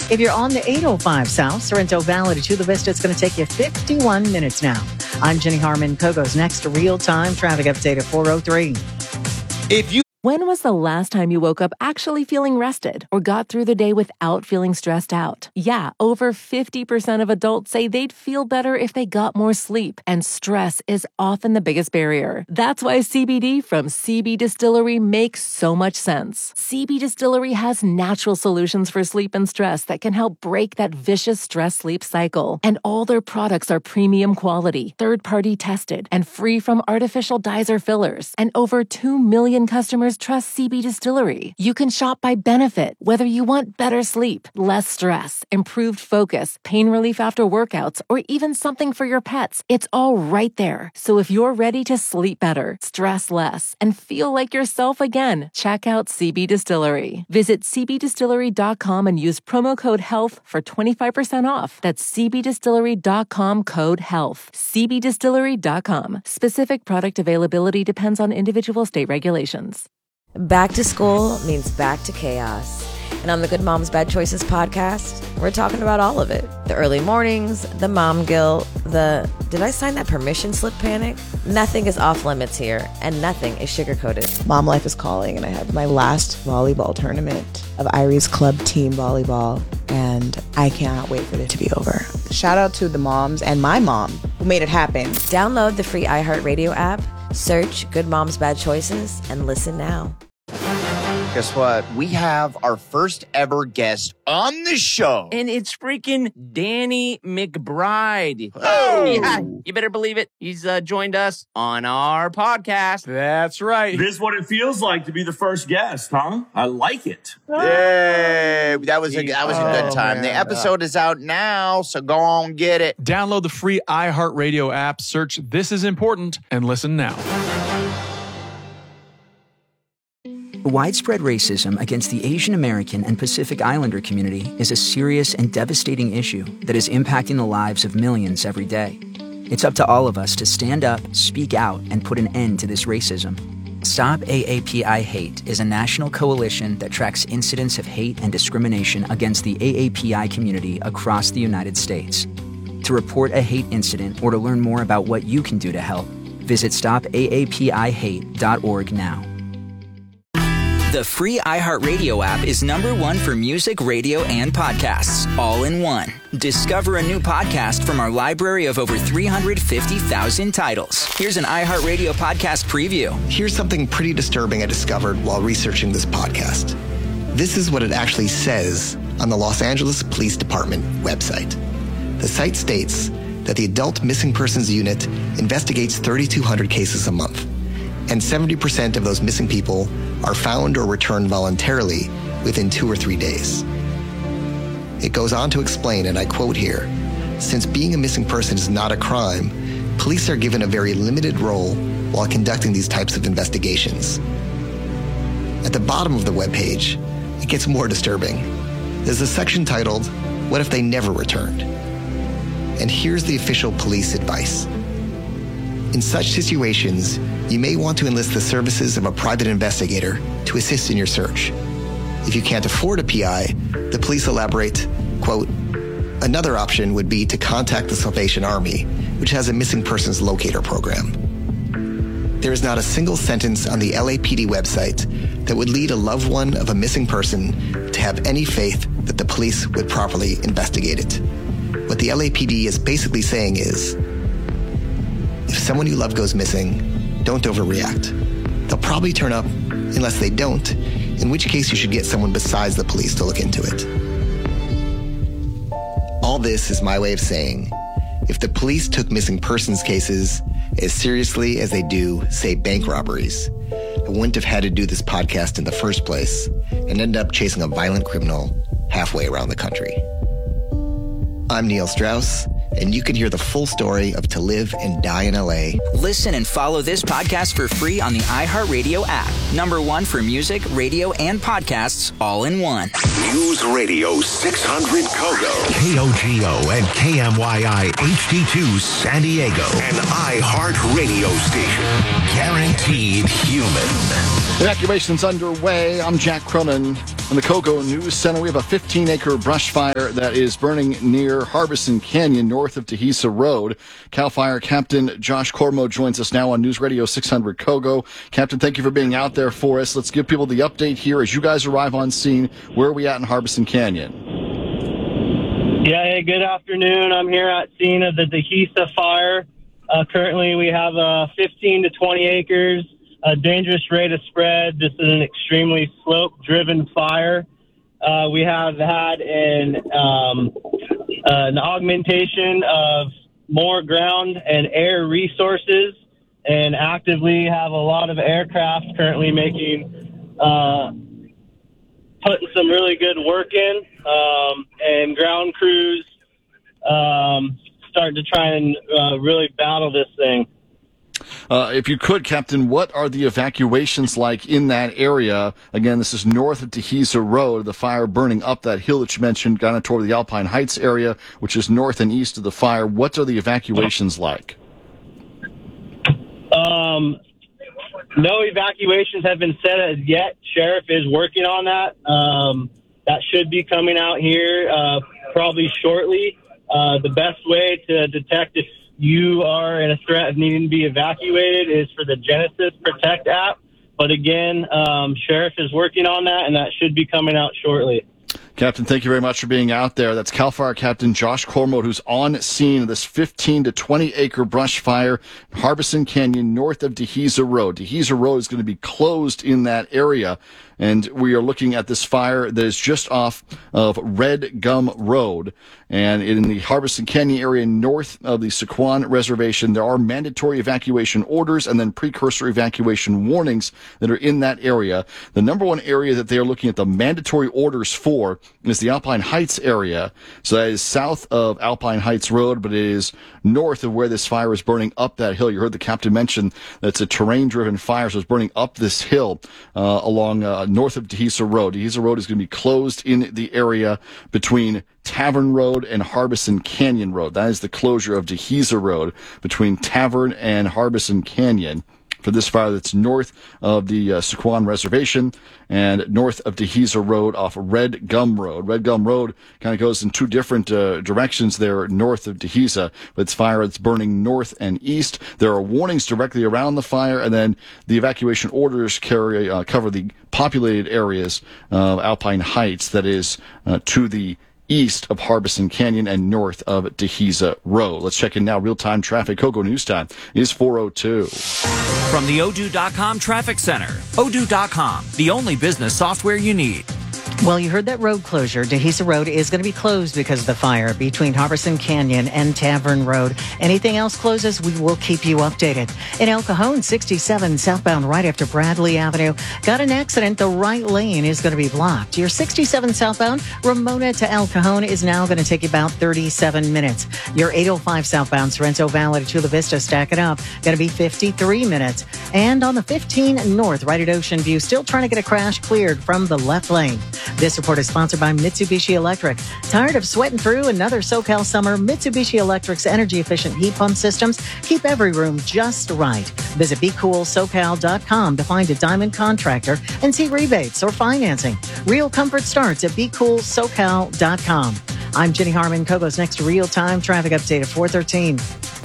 If you're on the 805 South, Sorrento Valley to Chula Vista, it's going to take you 51 minutes now. I'm Jenny Harmon. Kogo's next real-time traffic update at 4:03. When was the last time you woke up actually feeling rested or got through the day without feeling stressed out? Yeah, over 50% of adults say they'd feel better if they got more sleep, and stress is often the biggest barrier. That's why CBD from CB Distillery makes so much sense. CB Distillery has natural solutions for sleep and stress that can help break that vicious stress-sleep cycle. And all their products are premium quality, third-party tested, and free from artificial dyes or fillers. And over 2 million customers trust CB Distillery. You can shop by benefit, whether you want better sleep, less stress, improved focus, pain relief after workouts, or even something for your pets. It's all right there. So if you're ready to sleep better, stress less, and feel like yourself again, check out CB Distillery. Visit cbdistillery.com and use promo code HEALTH for 25% off. That's cbdistillery.com code HEALTH. cbdistillery.com. Specific product availability depends on individual state regulations. Back to school means back to chaos. And on the Good Moms Bad Choices podcast, we're talking about all of it. The early mornings, the mom guilt, the did I sign that permission slip panic? Nothing is off limits here, and nothing is sugar-coated. Mom life is calling, and I have my last volleyball tournament of Irie's club team volleyball, and I cannot wait for it to be over. Shout out to the moms and my mom who made it happen. Download the free iHeartRadio app, search Good Moms Bad Choices, and listen now. Guess what? We have our first ever guest on the show. And it's freaking Danny McBride. Oh! Yeah, you better believe it. He's joined us on our podcast. That's right. This is what it feels like to be the first guest, huh? I like it. Yay! That was a good time. Man. The episode is out now, so go on get it. Download the free iHeartRadio app, search This Is Important, and listen now. Widespread racism against the Asian American and Pacific Islander community is a serious and devastating issue that is impacting the lives of millions every day. It's up to all of us to stand up, speak out, and put an end to this racism. Stop AAPI Hate is a national coalition that tracks incidents of hate and discrimination against the AAPI community across the United States. To report a hate incident or to learn more about what you can do to help, visit stopaapihate.org now. The free iHeartRadio app is #1 for music, radio, and podcasts, all in one. Discover a new podcast from our library of over 350,000 titles. Here's an iHeartRadio podcast preview. Here's something pretty disturbing I discovered while researching this podcast. This is what it actually says on the Los Angeles Police Department website. The site states that the Adult Missing Persons Unit investigates 3,200 cases a month, and 70% of those missing people are found or returned voluntarily within 2 or 3 days. It goes on to explain, and I quote here, "Since being a missing person is not a crime, police are given a very limited role while conducting these types of investigations." At the bottom of the webpage, it gets more disturbing. There's a section titled, "What if they never returned?" And here's the official police advice. In such situations, you may want to enlist the services of a private investigator to assist in your search. If you can't afford a PI, the police elaborate, quote, "Another option would be to contact the Salvation Army, which has a missing persons locator program." There is not a single sentence on the LAPD website that would lead a loved one of a missing person to have any faith that the police would properly investigate it. What the LAPD is basically saying is, if someone you love goes missing, don't overreact. They'll probably turn up unless they don't, in which case you should get someone besides the police to look into it. All this is my way of saying, if the police took missing persons cases as seriously as they do, say, bank robberies, I wouldn't have had to do this podcast in the first place and end up chasing a violent criminal halfway around the country. I'm Neil Strauss, and you can hear the full story of To Live and Die in LA. Listen and follow this podcast for free on the iHeartRadio app. #1 for music, radio, and podcasts, all in one. News Radio 600 Kogo, KOGO and KMYI HD2 San Diego, an iHeartRadio station. Guaranteed human. Evacuation's underway. I'm Jack Cronin. In the Kogo News Center, we have a 15-acre brush fire that is burning near Harbison Canyon, north of Dehesa Road. CAL FIRE Captain Josh Cormo joins us now on News Radio 600 Kogo. Captain, thank you for being out there for us. Let's give people the update here as you guys arrive on scene. Where are we at in Harbison Canyon? Yeah, hey, good afternoon. I'm here at scene of the Dehesa fire. Currently, we have 15 to 20 acres. A dangerous rate of spread. This is an extremely slope-driven fire. We have had an augmentation of more ground and air resources, and actively have a lot of aircraft currently putting some really good work in, and ground crews starting to try and really battle this thing. If you could, Captain, what are the evacuations like in that area? Again, this is north of Dehesa Road, the fire burning up that hill that you mentioned, kind of toward the Alpine Heights area, which is north and east of the fire. What are the evacuations like? No evacuations have been set as yet. Sheriff is working on that. That should be coming out here probably shortly. The best way to detect if you are in a threat of needing to be evacuated is for the Genesis Protect app. But again, Sheriff is working on that, and that should be coming out shortly. Captain, thank you very much for being out there. That's CAL FIRE Captain Josh Cormo, who's on scene of this 15 to 20 acre brush fire in Harbison Canyon, north of Dehesa Road. Dehesa Road is going to be closed in that area, and we are looking at this fire that is just off of Red Gum Road. And in the Harbison Canyon area north of the Sequan Reservation, there are mandatory evacuation orders and then precursor evacuation warnings that are in that area. The number one area that they are looking at the mandatory orders for is the Alpine Heights area. So that is south of Alpine Heights Road, but it is north of where this fire is burning up that hill. You heard the captain mention that it's a terrain-driven fire, so it's burning up this hill along north of Dehesa Road. Dehesa Road is going to be closed in the area between Tavern Road and Harbison Canyon Road. That is the closure of Dehesa Road between Tavern and Harbison Canyon for this fire that's north of the Sequan Reservation and north of Dehesa Road off Red Gum Road. Red Gum Road kind of goes in two different directions there north of Dehesa, but it's fire that's burning north and east. There are warnings directly around the fire, and then the evacuation orders cover the populated areas of Alpine Heights, that is to the east of Harbison Canyon and north of Dehesa Road. Let's check in now. Real-time traffic. Kogo News Time is 4:02. From the Odoo.com Traffic Center. Odoo.com, the only business software you need. Well, you heard that road closure. Dehesa Road is going to be closed because of the fire between Harbison Canyon and Tavern Road. Anything else closes, we will keep you updated. In El Cajon, 67 southbound right after Bradley Avenue. Got an accident. The right lane is going to be blocked. Your 67 southbound, Ramona to El Cajon, is now going to take you about 37 minutes. Your 805 southbound, Sorrento Valley to Chula Vista, stack it up, going to be 53 minutes. And on the 15 north, right at Ocean View, still trying to get a crash cleared from the left lane. This report is sponsored by Mitsubishi Electric. Tired of sweating through another SoCal summer? Mitsubishi Electric's energy-efficient heat pump systems keep every room just right. Visit BeCoolSoCal.com to find a Diamond contractor and see rebates or financing. Real comfort starts at BeCoolSoCal.com. I'm Jenny Harmon. Kogo's next real-time traffic update at 4:13.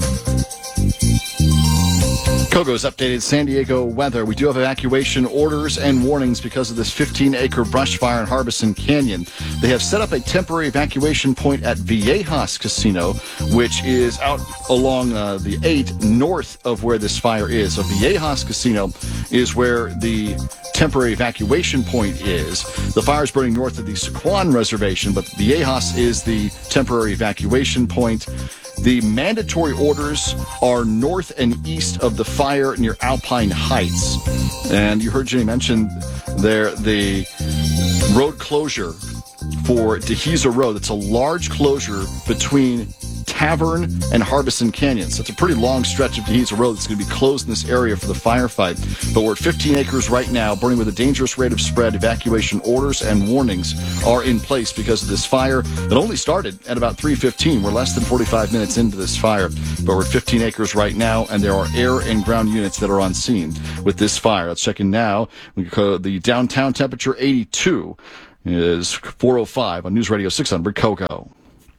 Kogo's updated San Diego weather. We do have evacuation orders and warnings because of this 15-acre brush fire in Harbison Canyon. They have set up a temporary evacuation point at Viejas Casino, which is out along the 8 north of where this fire is. So Viejas Casino is where the temporary evacuation point is. The fire is burning north of the Sequan Reservation, but Viejas is the temporary evacuation point. The mandatory orders are north and east of the fire near Alpine Heights. And you heard Jenny mention there the road closure for Dehesa Road. It's a large closure between Tavern and Harbison Canyon. So it's a pretty long stretch of Dehesa Road that's going to be closed in this area for the firefight. But we're at 15 acres right now, burning with a dangerous rate of spread. Evacuation orders and warnings are in place because of this fire that only started at about 3:15. We're less than 45 minutes into this fire, but we're at 15 acres right now, and there are air and ground units that are on scene with this fire. Let's check in now. The downtown temperature, 82. is 4:05 on News Radio 600 KOGO.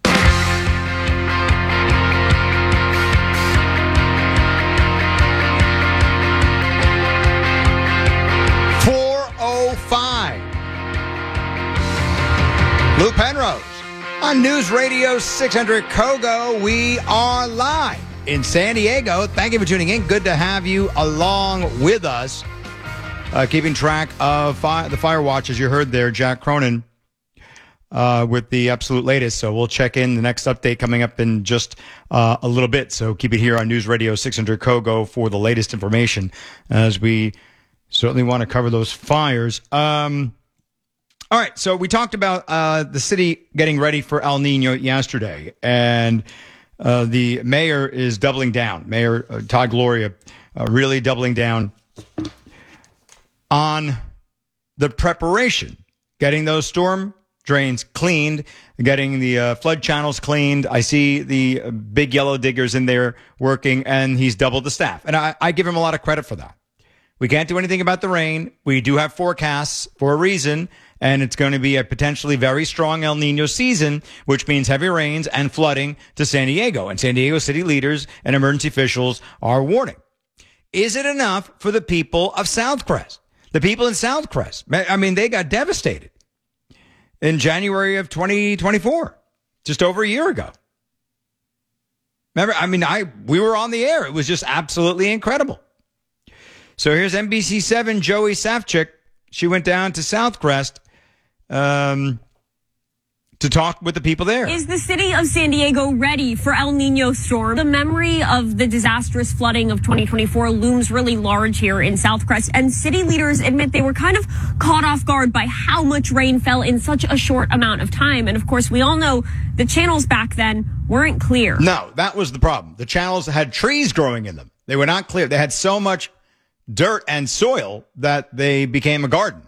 Lou Penrose on News Radio 600 KOGO. We are live in San Diego. Thank you for tuning in. Good to have you along with us. Keeping track of the fire watch, as you heard there, Jack Cronin with the absolute latest. So we'll check in the next update coming up in just a little bit. So keep it here on News Radio 600 KOGO for the latest information, as we certainly want to cover those fires. All right, so we talked about the city getting ready for El Nino yesterday, and the mayor is doubling down. Mayor Todd Gloria really doubling down on the preparation, getting those storm drains cleaned, getting the flood channels cleaned. I see the big yellow diggers in there working, and he's doubled the staff. And I give him a lot of credit for that. We can't do anything about the rain. We do have forecasts for a reason, and it's going to be a potentially very strong El Nino season, which means heavy rains and flooding to San Diego. And San Diego city leaders and emergency officials are warning. Is it enough for the people of Southcrest? The people in Southcrest, I mean, they got devastated in January of 2024, just over a year ago. Remember, I mean, we were on the air. It was just absolutely incredible. So here's NBC7 Joey Safchik. She went down to Southcrest to talk with the people there. Is the city of San Diego ready for El Nino storm? The memory of the disastrous flooding of 2024 looms really large here in Southcrest, and city leaders admit they were kind of caught off guard by how much rain fell in such a short amount of time. And of course, we all know the channels back then weren't clear. No, that was the problem. The channels had trees growing in them. They were not clear. They had so much dirt and soil that they became a garden.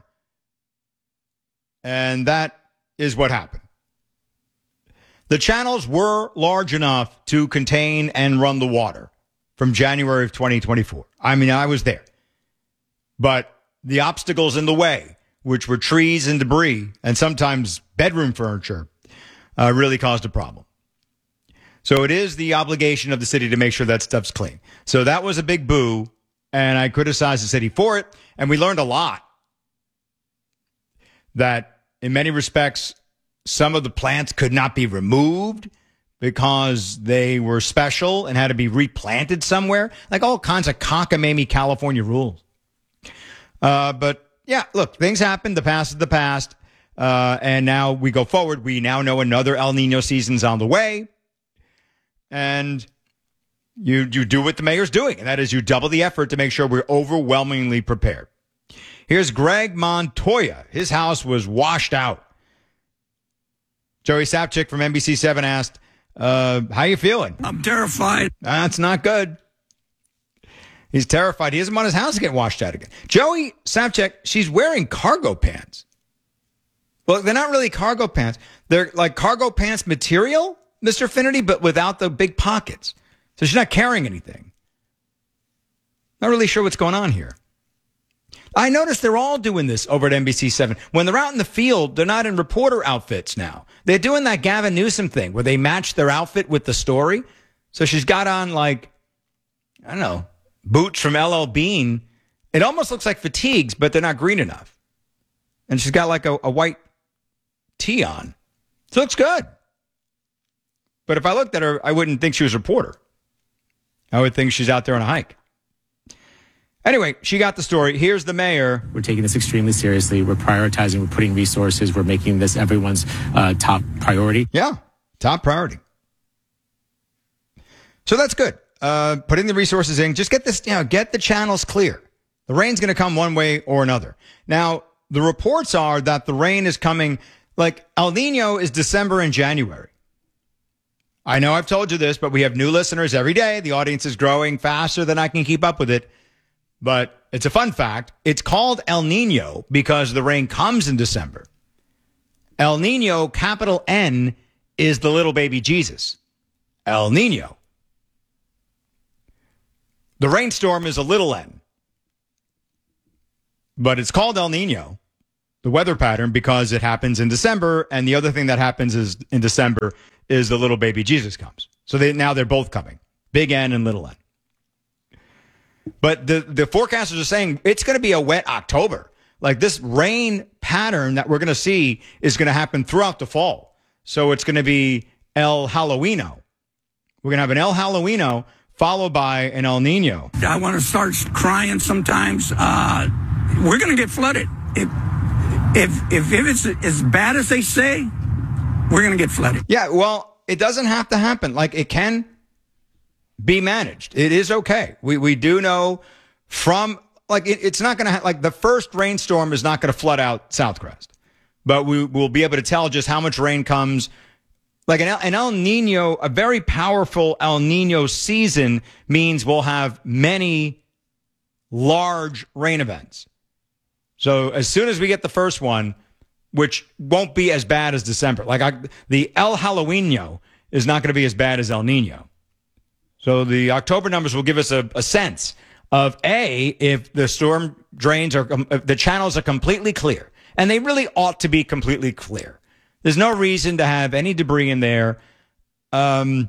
And that is what happened. The channels were large enough to contain and run the water from January of 2024. I mean, I was there. But the obstacles in the way, which were trees and debris and sometimes bedroom furniture, really caused a problem. So it is the obligation of the city to make sure that stuff's clean. So that was a big boo. And I criticized the city for it. And we learned a lot. That in many respects, some of the plants could not be removed because they were special and had to be replanted somewhere. Like all kinds of cockamamie California rules. But yeah, look, things happen. The past is the past. And now we go forward. We now know another El Nino season's on the way. And you do what the mayor's doing, and that is you double the effort to make sure we're overwhelmingly prepared. Here's Greg Montoya. His house was washed out. Joey Sapchik from NBC7 asked, how you feeling? I'm terrified. That's not good. He's terrified. He doesn't want his house to get washed out again. Joey Sapchik, she's wearing cargo pants. Well, they're not really cargo pants. They're like cargo pants material, Mr. Finnerty, but without the big pockets. So she's not carrying anything. Not really sure what's going on here. I noticed they're all doing this over at NBC7. When they're out in the field, they're not in reporter outfits now. They're doing that Gavin Newsom thing where they match their outfit with the story. So she's got on like, I don't know, boots from LL Bean. It almost looks like fatigues, but they're not green enough. And she's got like a white tee on. So it looks good. But if I looked at her, I wouldn't think she was a reporter. I would think she's out there on a hike. Anyway, she got the story. Here's the mayor. We're taking this extremely seriously. We're prioritizing. We're putting resources. We're making this everyone's top priority. Yeah, top priority. So that's good. Putting the resources in. Just get this, get the channels clear. The rain's going to come one way or another. Now, the reports are that the rain is coming, like El Nino is December and January. I know I've told you this, but we have new listeners every day. The audience is growing faster than I can keep up with it. But it's a fun fact. It's called El Nino because the rain comes in December. El Nino, capital N, is the little baby Jesus. El Nino. The rainstorm is a little n. But it's called El Nino. the weather pattern because it happens in December. And the other thing that happens is in December is the little baby Jesus comes. So now they're both coming, big N and little n. But the forecasters are saying it's going to be a wet October. Like this rain pattern that we're going to see is going to happen throughout the fall. So it's going to be El Halloweeno. We're going to have an El Halloweeno followed by an El Nino. I want to start crying sometimes. We're going to get flooded. If it's as bad as they say, we're going to get flooded. Yeah, well, it doesn't have to happen. Like, it can be managed. It is okay. We do know from, like, it's not going to, like, the first rainstorm is not going to flood out Southcrest. But we will be able to tell just how much rain comes. Like an El Nino, a very powerful El Nino season means we'll have many large rain events. So as soon as we get the first one, which won't be as bad as December, the El Halloweeno is not going to be as bad as El Nino. So the October numbers will give us a sense of if the storm drains the channels are completely clear. And they really ought to be completely clear. There's no reason to have any debris in there. I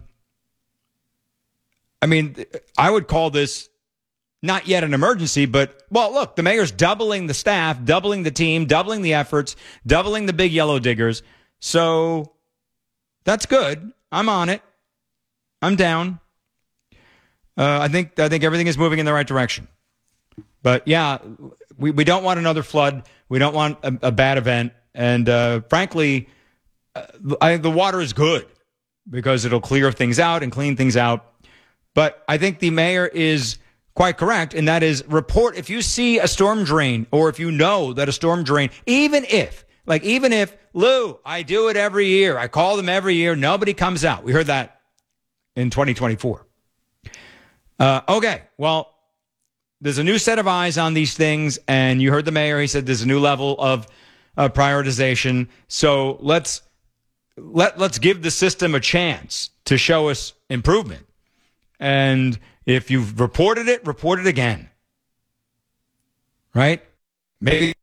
mean, I would call this not yet an emergency, but, well, look, the mayor's doubling the staff, doubling the team, doubling the efforts, doubling the big yellow diggers. So that's good. I'm on it. I'm down. I think everything is moving in the right direction. But, yeah, we don't want another flood. We don't want a bad event. And, frankly, the water is good because it'll clear things out and clean things out. But I think the mayor is quite correct, and that is report if you see a storm drain or if you know that a storm drain, even if, Lou, I do it every year. I call them every year. Nobody comes out. We heard that in 2024. Okay, well, there's a new set of eyes on these things, and you heard the mayor. He said there's a new level of prioritization. So let's give the system a chance to show us improvement. And if you've reported it, report it again. Right? Maybe.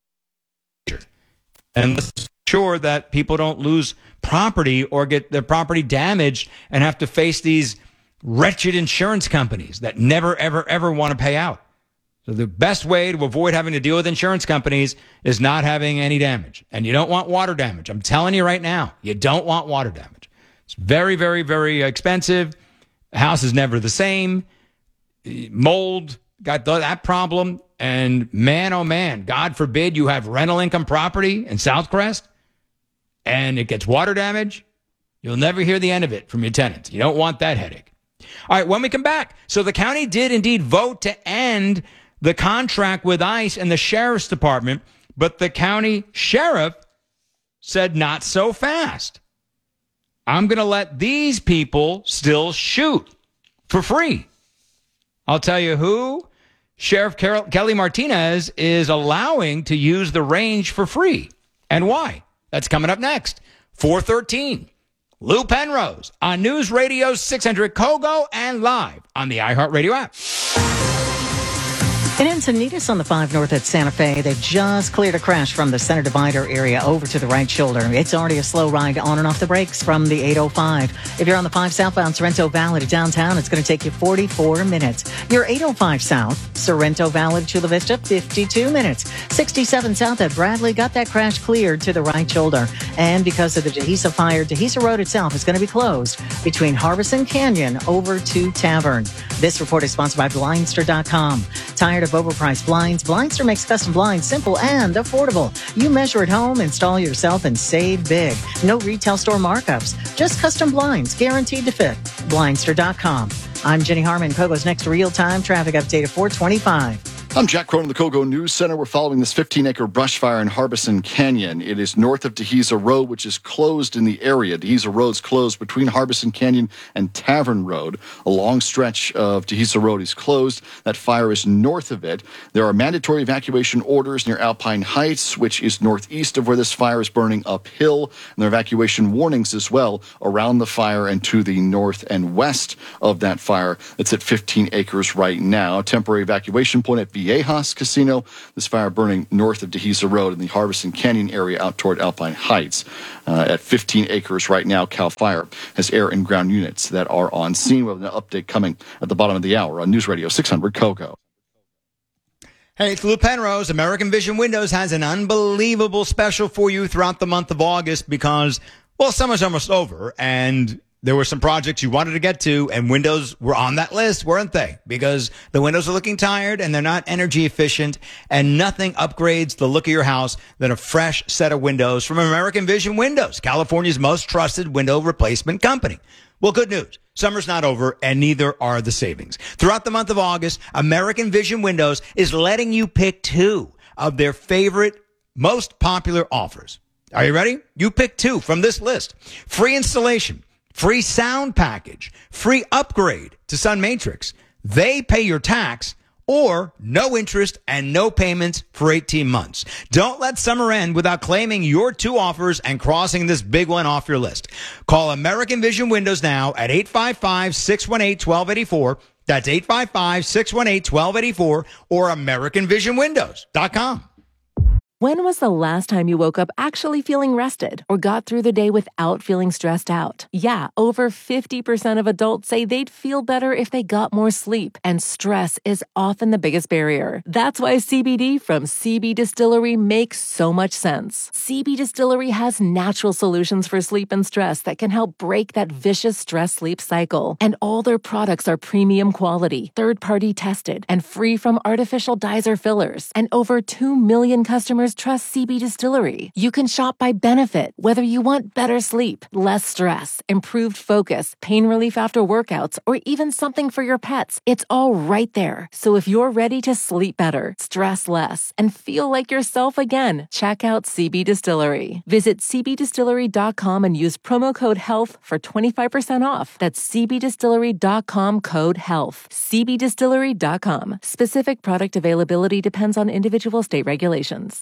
And let's ensure that people don't lose property or get their property damaged and have to face these wretched insurance companies that never, ever, ever want to pay out. So the best way to avoid having to deal with insurance companies is not having any damage. And you don't want water damage. I'm telling you right now, you don't want water damage. It's very, very, very expensive. The house is never the same. Mold, got that problem. And man, oh man, God forbid you have rental income property in Southcrest and it gets water damage. You'll never hear the end of it from your tenants. You don't want that headache. All right, when we come back, so the county did indeed vote to end the contract with ICE and the sheriff's department, but the county sheriff said not so fast. I'm going to let these people still shoot for free. I'll tell you who. Sheriff Kelly Martinez is allowing to use the range for free. And why? That's coming up next. 4:13. Lou Penrose on News Radio 600 Kogo and live on the iHeartRadio app. In Encinitas on the 5 North at Santa Fe, they just cleared a crash from the center divider area over to the right shoulder. It's already a slow ride on and off the brakes from the 805. If you're on the 5 southbound Sorrento Valley to downtown, it's going to take you 44 minutes. Your 805 south, Sorrento Valley to Chula Vista, 52 minutes. 67 south at Bradley got that crash cleared to the right shoulder. And because of the Dehesa fire, Dehesa Road itself is going to be closed between Harbison Canyon over to Tavern. This report is sponsored by Blindster.com. Tired of overpriced blinds? Blindster makes custom blinds simple and affordable. You measure at home, install yourself, and save big. No retail store markups. Just custom blinds, guaranteed to fit. Blindster.com. I'm Jenny Harmon. Kogo's next real-time traffic update at 4:25. I'm Jack Cronin, the Kogo News Center. We're following this 15-acre brush fire in Harbison Canyon. It is north of Dehesa Road, which is closed in the area. Dehesa Road's closed between Harbison Canyon and Tavern Road. A long stretch of Dehesa Road is closed. That fire is north of it. There are mandatory evacuation orders near Alpine Heights, which is northeast of where this fire is burning uphill. And there are evacuation warnings as well around the fire and to the north and west of that fire. It's at 15 acres right now. Temporary evacuation point at V Viejas Casino. This fire burning north of Dehesa Road in the Harbison Canyon area out toward Alpine Heights. At 15 acres right now, CAL FIRE has air and ground units that are on scene. We'll have an update coming at the bottom of the hour on News Radio 600 KOGO. Hey, it's Lou Penrose. American Vision Windows has an unbelievable special for you throughout the month of August because, well, summer's almost over and there were some projects you wanted to get to and windows were on that list, weren't they? Because the windows are looking tired and they're not energy efficient and nothing upgrades the look of your house than a fresh set of windows from American Vision Windows, California's most trusted window replacement company. Well, good news. Summer's not over, and neither are the savings. Throughout the month of August, American Vision Windows is letting you pick 2 of their favorite, most popular offers. Are you ready? You pick 2 from this list. Free installation, free sound package, free upgrade to Sun Matrix. They pay your tax, or no interest and no payments for 18 months. Don't let summer end without claiming your 2 offers and crossing this big one off your list. Call American Vision Windows now at 855-618-1284. That's 855-618-1284 or AmericanVisionWindows.com. When was the last time you woke up actually feeling rested or got through the day without feeling stressed out? Yeah, over 50% of adults say they'd feel better if they got more sleep, and stress is often the biggest barrier. That's why CBD from CB Distillery makes so much sense. CB Distillery has natural solutions for sleep and stress that can help break that vicious stress-sleep cycle. And all their products are premium quality, third-party tested, and free from artificial dyes or fillers. And over 2 million customers trust CB Distillery. You can shop by benefit, whether you want better sleep, less stress, improved focus, pain relief after workouts, or even something for your pets. It's all right there. So if you're ready to sleep better, stress less, and feel like yourself again, check out CB Distillery. Visit cbdistillery.com and use promo code HEALTH for 25% off. That's cbdistillery.com code HEALTH. cbdistillery.com. Specific product availability depends on individual state regulations.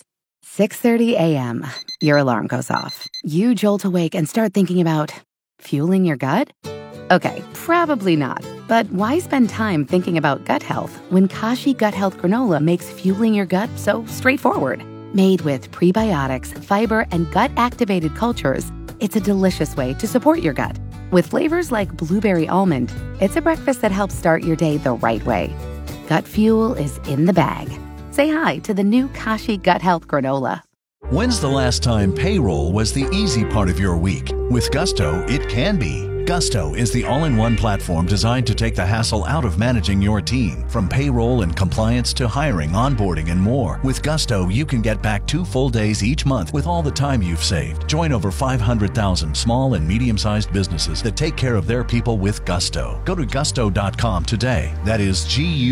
6:30 a.m. Your alarm goes off. You jolt awake and start thinking about fueling your gut? Okay, probably not. But why spend time thinking about gut health when Kashi Gut Health Granola makes fueling your gut so straightforward? Made with prebiotics, fiber, and gut-activated cultures, it's a delicious way to support your gut. With flavors like blueberry almond, it's a breakfast that helps start your day the right way. Gut fuel is in the bag. Say hi to the new Kashi Gut Health Granola. When's the last time payroll was the easy part of your week? With Gusto, it can be. Gusto is the all-in-one platform designed to take the hassle out of managing your team. From payroll and compliance to hiring, onboarding, and more. With Gusto, you can get back 2 full days each month with all the time you've saved. Join over 500,000 small and medium-sized businesses that take care of their people with Gusto. Go to gusto.com today. That is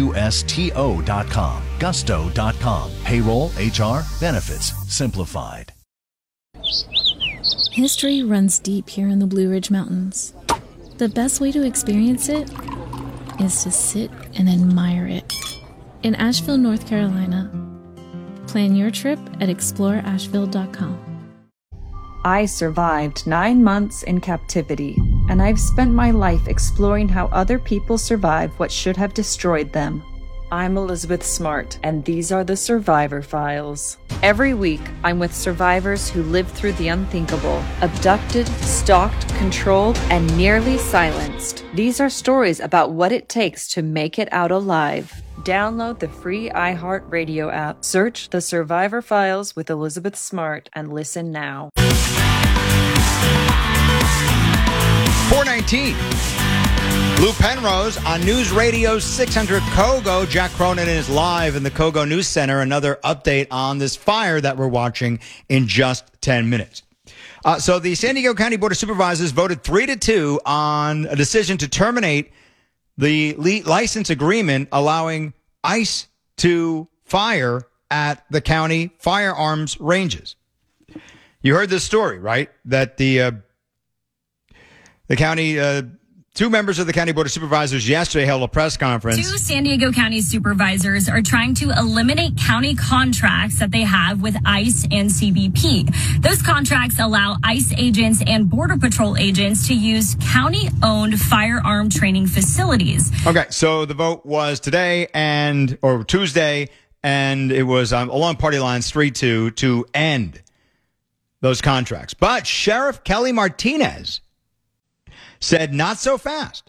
GUSTO.com. Gusto.com. Payroll, HR, benefits, simplified. History runs deep here in the Blue Ridge Mountains. The best way to experience it is to sit and admire it. In Asheville, North Carolina. Plan your trip at exploreasheville.com. I survived 9 months in captivity, and I've spent my life exploring how other people survived what should have destroyed them. I'm Elizabeth Smart, and these are the Survivor Files. Every week, I'm with survivors who lived through the unthinkable, abducted, stalked, controlled, and nearly silenced. These are stories about what it takes to make it out alive. Download the free iHeartRadio app. Search The Survivor Files with Elizabeth Smart and listen now. 419. Lou Penrose on News Radio 600 KOGO. Jack Cronin is live in the KOGO News Center. Another update on this fire that we're watching in just 10 minutes. So the San Diego County Board of Supervisors voted 3-2 on a decision to terminate the license agreement allowing ICE to fire at the county firearms ranges. You heard this story, right? That the county... 2 members of the County Board of Supervisors yesterday held a press conference. 2 San Diego County supervisors are trying to eliminate county contracts that they have with ICE and CBP. Those contracts allow ICE agents and Border Patrol agents to use county-owned firearm training facilities. Okay, so the vote was today or Tuesday, and it was along party lines 3-2 to end those contracts. But Sheriff Kelly Martinez said not so fast.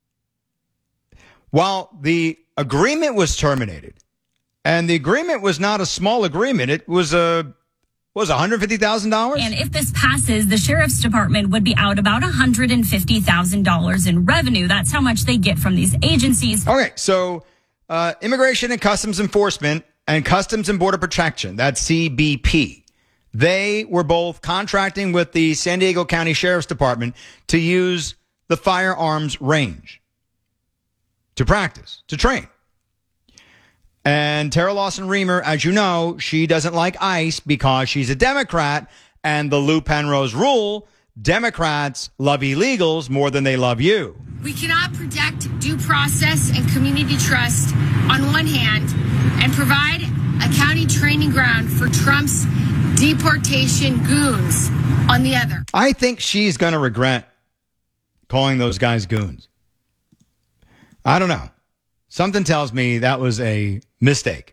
While the agreement was terminated, and the agreement was not a small agreement, it was $150,000? And if this passes, the sheriff's department would be out about $150,000 in revenue. That's how much they get from these agencies. Okay, so Immigration and Customs Enforcement and Customs and Border Protection, that's CBP, they were both contracting with the San Diego County Sheriff's Department to use the firearms range to practice, to train. And Tara Lawson-Remer, as you know, she doesn't like ICE because she's a Democrat, and the Lou Penrose rule, Democrats love illegals more than they love you. We cannot protect due process and community trust on one hand and provide a county training ground for Trump's deportation goons on the other. I think she's going to regret calling those guys goons. I don't know. Something tells me that was a mistake.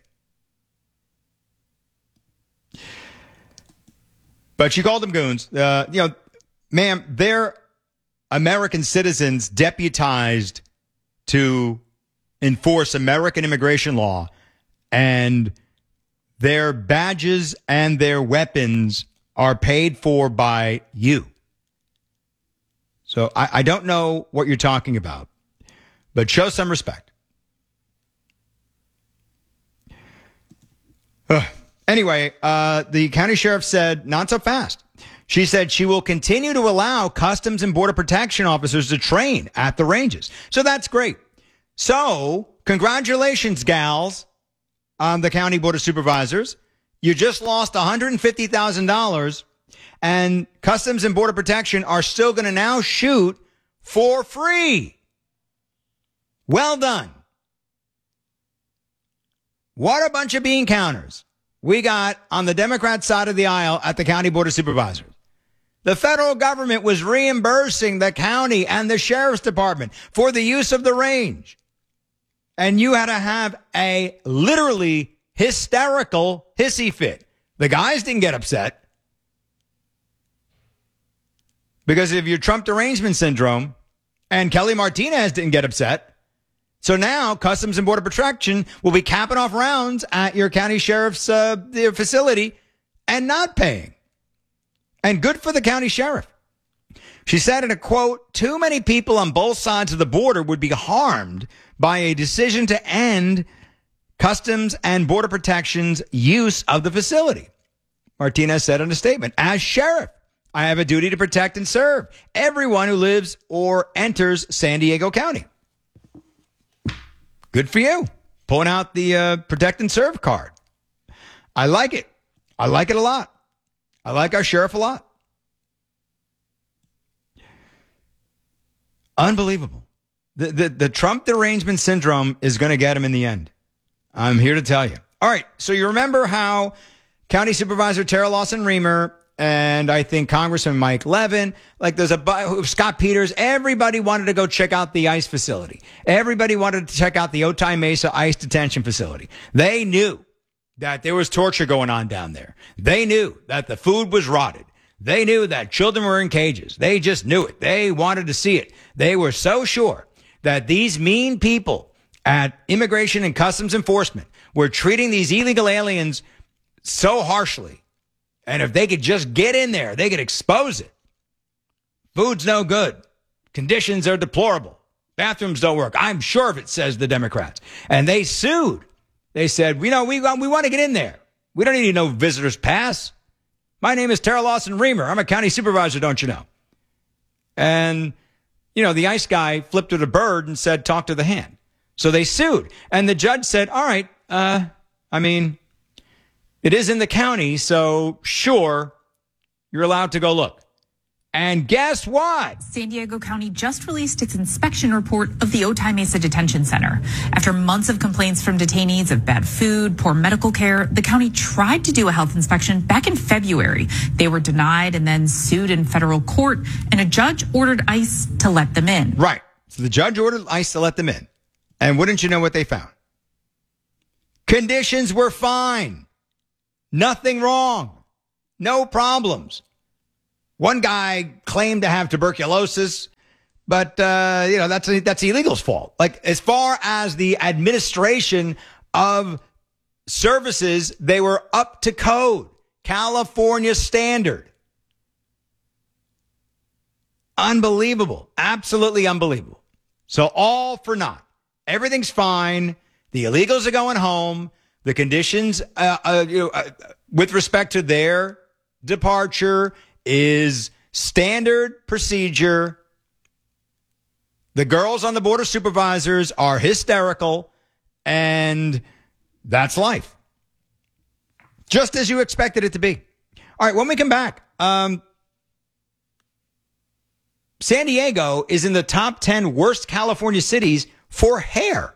But she called them goons. Ma'am, they're American citizens deputized to enforce American immigration law, and their badges and their weapons are paid for by you. So I don't know what you're talking about, but show some respect. Anyway, the county sheriff said, not so fast. She said she will continue to allow Customs and Border Protection officers to train at the ranges. So that's great. So congratulations, gals, on the county board of supervisors. You just lost $150,000, and Customs and Border Protection are still going to now shoot for free. Well done. What a bunch of bean counters we got on the Democrat side of the aisle at the County Board of Supervisors. The federal government was reimbursing the county and the sheriff's department for the use of the range. And you had to have a literally hysterical hissy fit. The guys didn't get upset. Because of your Trump derangement syndrome, and Kelly Martinez didn't get upset. So now Customs and Border Protection will be capping off rounds at your county sheriff's facility and not paying. And good for the county sheriff. She said in a quote, too many people on both sides of the border would be harmed by a decision to end Customs and Border Protection's use of the facility. Martinez said in a statement, as sheriff, I have a duty to protect and serve everyone who lives or enters San Diego County. Good for you. Pulling out the protect and serve card. I like it. I like it a lot. I like our sheriff a lot. Unbelievable. The Trump derangement syndrome is going to get him in the end. I'm here to tell you. All right. So you remember how County Supervisor Tara Lawson-Remer and I think Congressman Mike Levin, like there's Scott Peters, everybody wanted to go check out the ICE facility. Everybody wanted to check out the Otay Mesa ICE detention facility. They knew that there was torture going on down there. They knew that the food was rotted. They knew that children were in cages. They just knew it. They wanted to see it. They were so sure that these mean people at Immigration and Customs Enforcement were treating these illegal aliens so harshly. And if they could just get in there, they could expose it. Food's no good. Conditions are deplorable. Bathrooms don't work. I'm sure of it, says the Democrats. And they sued. They said, we want to get in there. We don't need no visitor's pass. My name is Tara Lawson-Remer. I'm a county supervisor, don't you know? And, the ICE guy flipped her the bird and said, talk to the hand. So they sued. And the judge said, all right, it is in the county, so sure, you're allowed to go look. And guess what? San Diego County just released its inspection report of the Otay Mesa Detention Center. After months of complaints from detainees of bad food, poor medical care, the county tried to do a health inspection back in February. They were denied and then sued in federal court, and a judge ordered ICE to let them in. Right. So the judge ordered ICE to let them in. And wouldn't you know what they found? Conditions were fine. Nothing wrong. No problems. One guy claimed to have tuberculosis, but, that's the illegal's fault. Like, as far as the administration of services, they were up to code. California standard. Unbelievable. Absolutely unbelievable. So all for naught. Everything's fine. The illegals are going home. The conditions, with respect to their departure is standard procedure. The girls on the board of supervisors are hysterical, and that's life. Just as you expected it to be. All right, when we come back, San Diego is in the top 10 worst California cities for hair.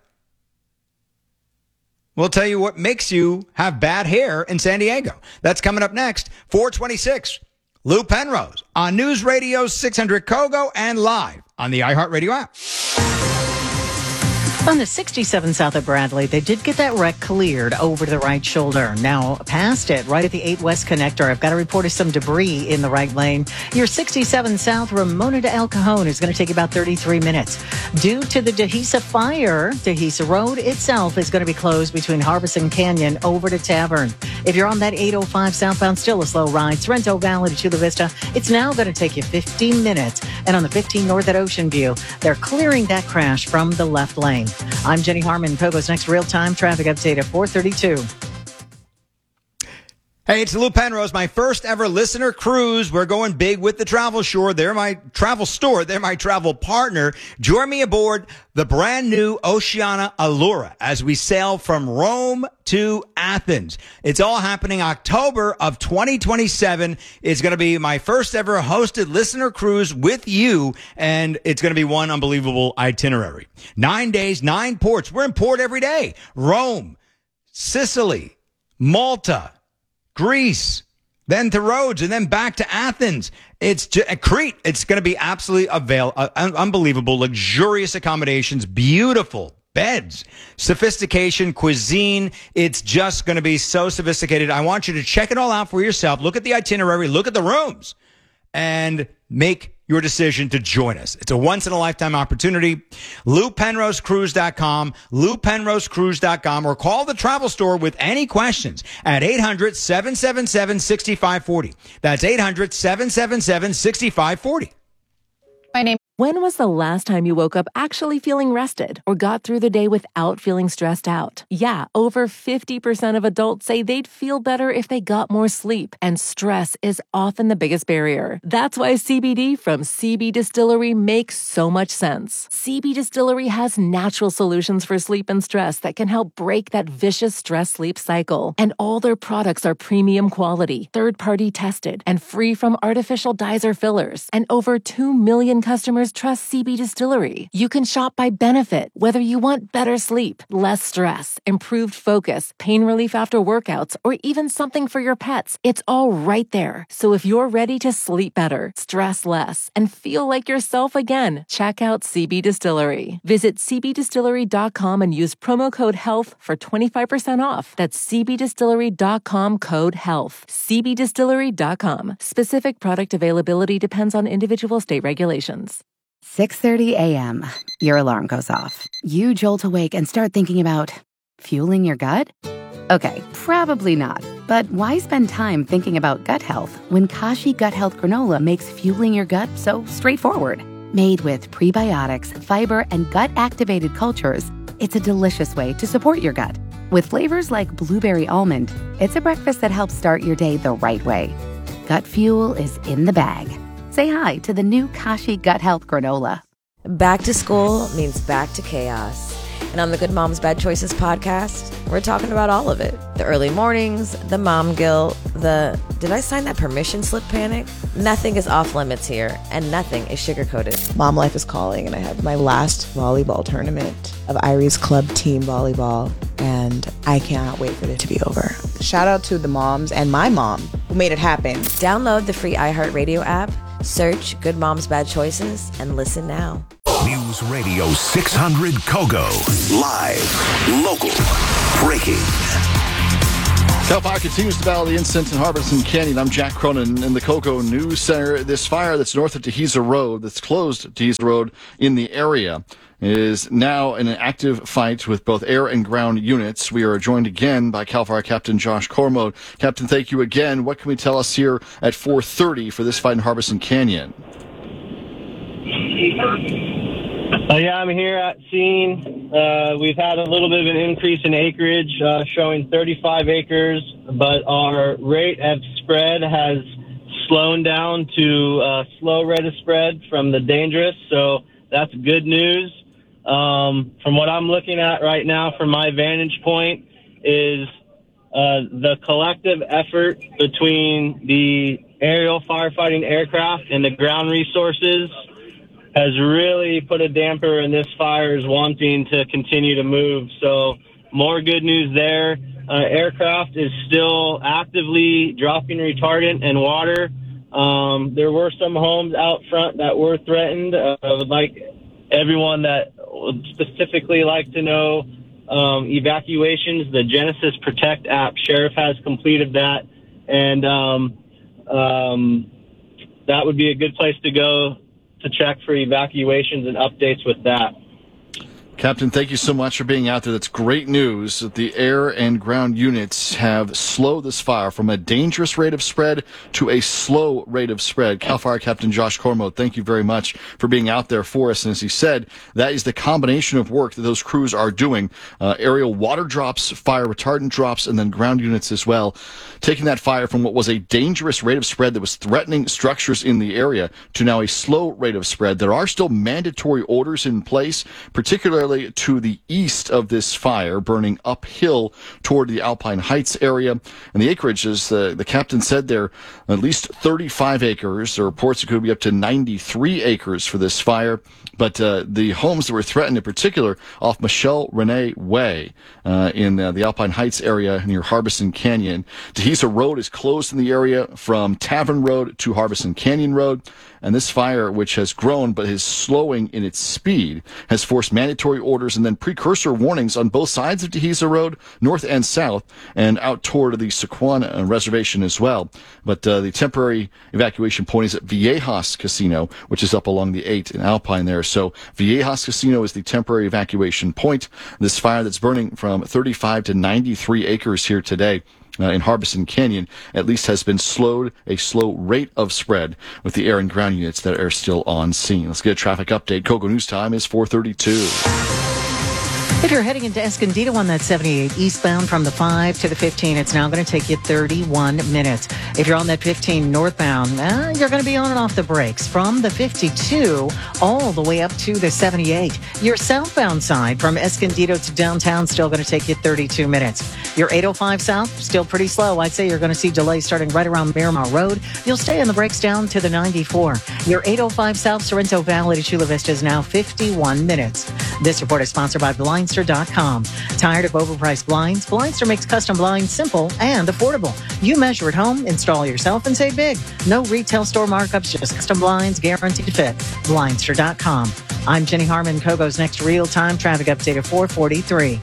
We'll tell you what makes you have bad hair in San Diego. That's coming up next. 426, Lou Penrose on News Radio 600 Kogo and live on the iHeartRadio app. On the 67 south of Bradley, they did get that wreck cleared over to the right shoulder. Now, past it, right at the 8 West connector, I've got a report of some debris in the right lane. Your 67 south, Ramona to El Cajon, is going to take about 33 minutes. Due to the Dehesa fire, Dehesa Road itself is going to be closed between Harbison Canyon over to Tavern. If you're on that 805 southbound, still a slow ride. Sorrento Valley to Chula Vista, it's now going to take you 15 minutes. And on the 15 north at Ocean View, they're clearing that crash from the left lane. I'm Jenny Harmon. Kogo's next real-time traffic update at 4:32. Hey, it's Lou Penrose, my first ever listener cruise. We're going big with the Travel Store. They're my travel store. They're my travel partner. Join me aboard the brand new Oceania Allura as we sail from Rome to Athens. It's all happening October of 2027. It's going to be my first ever hosted listener cruise with you, and it's going to be one unbelievable itinerary. 9 days, 9 ports. We're in port every day. Rome, Sicily, Malta, Greece, then to Rhodes, and then back to Athens. It's Crete. It's going to be absolutely unbelievable, luxurious accommodations, beautiful beds, sophistication, cuisine. It's just going to be so sophisticated. I want you to check it all out for yourself. Look at the itinerary, look at the rooms, and make your decision to join us. It's a once-in-a-lifetime opportunity. LouPenroseCruise.com, LouPenroseCruise.com, or call the travel store with any questions at 800-777-6540. That's 800-777-6540. When was the last time you woke up actually feeling rested or got through the day without feeling stressed out? Yeah, over 50% of adults say they'd feel better if they got more sleep, and stress is often the biggest barrier. That's why CBD from CB Distillery makes so much sense. CB Distillery has natural solutions for sleep and stress that can help break that vicious stress-sleep cycle. And all their products are premium quality, third-party tested, and free from artificial dyes or fillers. And over 2 million customers trust CB Distillery. You can shop by benefit, whether you want better sleep, less stress, improved focus, pain relief after workouts, or even something for your pets. It's all right there. So if you're ready to sleep better, stress less, and feel like yourself again, check out CB Distillery. Visit cbdistillery.com and use promo code HEALTH for 25% off. That's cbdistillery.com, code HEALTH. cbdistillery.com. Specific product availability depends on individual state regulations. 6:30 a.m. Your alarm goes off. You jolt awake and start thinking about fueling your gut? Okay, probably not. But why spend time thinking about gut health when Kashi Gut Health Granola makes fueling your gut so straightforward? Made with prebiotics, fiber, and gut-activated cultures, it's a delicious way to support your gut. With flavors like blueberry almond, it's a breakfast that helps start your day the right way. Gut fuel is in the bag. Say hi to the new Kashi Gut Health Granola. Back to school means back to chaos. And on the Good Moms Bad Choices podcast, we're talking about all of it. The early mornings, the mom guilt, the did I sign that permission slip panic? Nothing is off limits here, and nothing is sugar-coated. Mom life is calling, and I have my last volleyball tournament of Irie's Club team volleyball, and I cannot wait for it to be over. Shout out to the moms and my mom who made it happen. Download the free iHeartRadio app, search Good Moms Bad Choices, and listen now. News Radio 600 Kogo. Live, local, breaking. Cal Fire continues to battle the incident in Harbison Canyon. I'm Jack Cronin in the Kogo News Center. This fire that's north of Deheza Road, that's closed Deheza Road in the area, is now in an active fight with both air and ground units. We are joined again by Cal Fire Captain Josh Cormode. Captain, thank you again. What can we tell us here at 4:30 for this fight in Harbison Canyon? Yeah, I'm here at scene. We've had a little bit of an increase in acreage, showing 35 acres, but our rate of spread has slowed down to a slow rate of spread from the dangerous, so that's good news. From what I'm looking at right now from my vantage point is the collective effort between the aerial firefighting aircraft and the ground resources has really put a damper in this fire's wanting to continue to move. So more good news there. Aircraft is still actively dropping retardant and water. There were some homes out front that were threatened. I would like everyone that would specifically like to know evacuations. The Genesis Protect app, Sheriff has completed that, and that would be a good place to go to check for evacuations and updates with that. Captain, thank you so much for being out there. That's great news that the air and ground units have slowed this fire from a dangerous rate of spread to a slow rate of spread. Cal Fire Captain Josh Cormode, thank you very much for being out there for us. And as he said, that is the combination of work that those crews are doing. Aerial water drops, fire retardant drops, and then ground units as well. Taking that fire from what was a dangerous rate of spread that was threatening structures in the area to now a slow rate of spread. There are still mandatory orders in place, particularly to the east of this fire, burning uphill toward the Alpine Heights area. And the acreage, as the captain said there, at least 35 acres. There are reports it could be up to 93 acres for this fire. But the homes that were threatened in particular off Michelle Renee Way in the Alpine Heights area near Harbison Canyon. Deheza Road is closed in the area from Tavern Road to Harbison Canyon Road. And this fire, which has grown but is slowing in its speed, has forced mandatory orders and then precursor warnings on both sides of Deheza Road, north and south, and out toward the Sequan Reservation as well. But the temporary evacuation point is at Viejas Casino, which is up along the 8 in Alpine there. So Viejas Casino is the temporary evacuation point. This fire that's burning from 35 to 93 acres here today in Harbison Canyon at least has been slowed, a slow rate of spread with the air and ground units that are still on scene. Let's get a traffic update. Kogo News time is 4:32. If you're heading into Escondido on that 78 eastbound from the 5 to the 15, it's now going to take you 31 minutes. If you're on that 15 northbound, you're going to be on and off the brakes from the 52 all the way up to the 78. Your southbound side from Escondido to downtown still going to take you 32 minutes. Your 805 south, still pretty slow. I'd say you're going to see delays starting right around Miramar Road. You'll stay on the brakes down to the 94. Your 805 south Sorrento Valley to Chula Vista is now 51 minutes. This report is sponsored by Blindster.com. Tired of overpriced blinds? Blindster makes custom blinds simple and affordable. You measure at home, install yourself, and save big. No retail store markups, just custom blinds guaranteed to fit. Blindster.com. I'm Jenny Harmon. Kogo's next real-time traffic update at 4:43.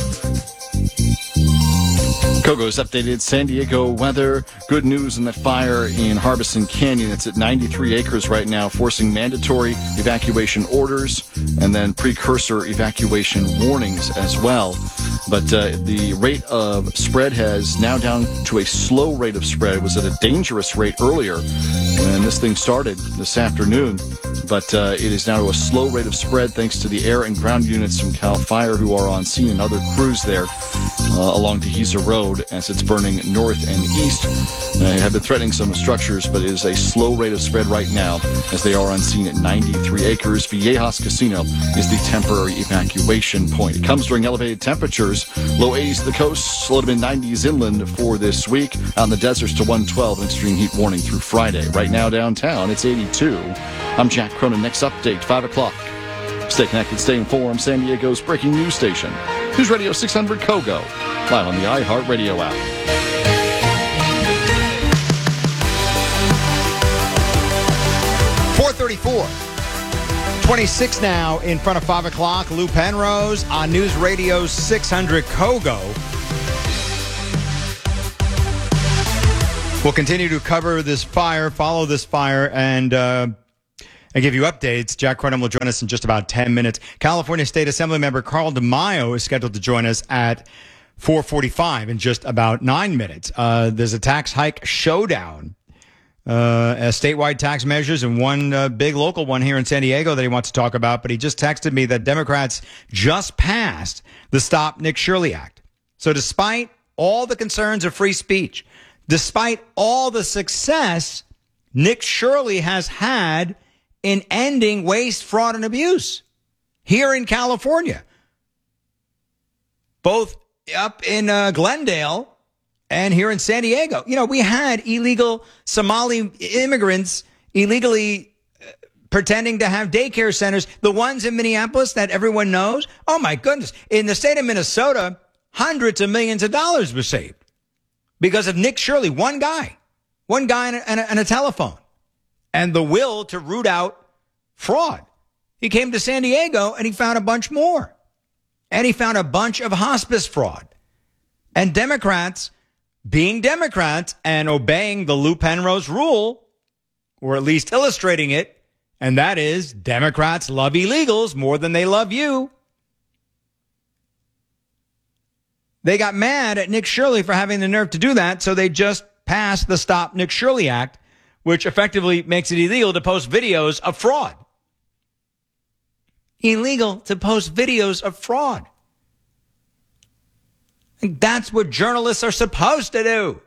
Kogo's updated San Diego weather. Good news in that fire in Harbison Canyon. It's at 93 acres right now, forcing mandatory evacuation orders and then precursor evacuation warnings as well. But the rate of spread has now down to a slow rate of spread. It was at a dangerous rate earlier when this thing started this afternoon. But it is now to a slow rate of spread thanks to the air and ground units from CAL FIRE who are on scene and other crews there along Deheza Road as it's burning north and east. They have been threatening some structures, but it is a slow rate of spread right now as they are on scene at 93 acres. Viejas Casino is the temporary evacuation point. It comes during elevated temperatures. Low 80s to the coast, low to mid-90s inland for this week. Out in the deserts to 112, an extreme heat warning through Friday. Right now downtown, it's 82. I'm Jack Cronin. Next update, 5 o'clock. Stay connected, stay informed. San Diego's breaking news station. News Radio 600 Kogo. Live on the iHeartRadio app. 4:34. 26 now in front of 5 o'clock. Lou Penrose on News Radio 600 Kogo. We'll continue to cover this fire, follow this fire, and give you updates. Jack Crenham will join us in just about 10 minutes. California State Assembly member Carl DeMaio is scheduled to join us at 4:45 in just about 9 minutes. There's a tax hike showdown, statewide tax measures, and one big local one here in San Diego that he wants to talk about. But he just texted me that Democrats just passed the Stop Nick Shirley Act. So despite all the concerns of free speech, despite all the success Nick Shirley has had in ending waste, fraud, and abuse here in California, both up in Glendale and here in San Diego. You know, we had illegal Somali immigrants illegally pretending to have daycare centers, the ones in Minneapolis that everyone knows. Oh, my goodness. In the state of Minnesota, hundreds of millions of dollars were saved because of Nick Shirley, one guy and a telephone, and the will to root out fraud. He came to San Diego and he found a bunch more. And he found a bunch of hospice fraud. And Democrats, being Democrats and obeying the Lou Penrose rule, or at least illustrating it, and that is Democrats love illegals more than they love you. They got mad at Nick Shirley for having the nerve to do that, so they just passed the Stop Nick Shirley Act, which effectively makes it illegal to post videos of fraud. Illegal to post videos of fraud. And that's what journalists are supposed to do.